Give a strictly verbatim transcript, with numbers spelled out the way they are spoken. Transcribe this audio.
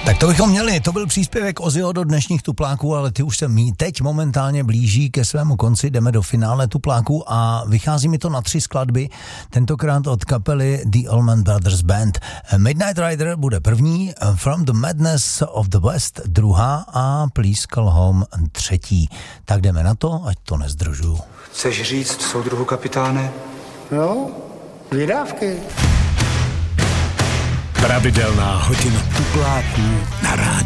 Tak to bychom měli, to byl příspěvek Ozzyho do dnešních tupláků, ale ty už se mí teď momentálně blíží ke svému konci, jdeme do finále tupláků a vychází mi to na tři skladby, tentokrát od kapely The Allman Brothers Band. Midnight Rider bude první, From the Madness of the West druhá a Please Call Home třetí. Tak jdeme na to, ať to nezdržuju. Chceš říct soudruhu kapitáne? No, vydávky. Pravidelná hodina tupláků na rádiu.